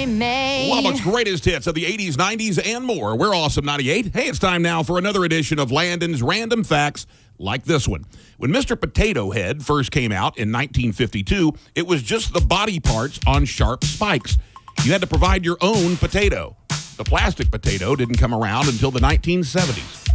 May. Lubbock's greatest hits of the 80s, 90s, and more. We're Awesome 98. Hey, it's time now for another edition of Landon's Random Facts like this one. When Mr. Potato Head first came out in 1952, it was just the body parts on sharp spikes. You had to provide your own potato. The plastic potato didn't come around until the 1970s.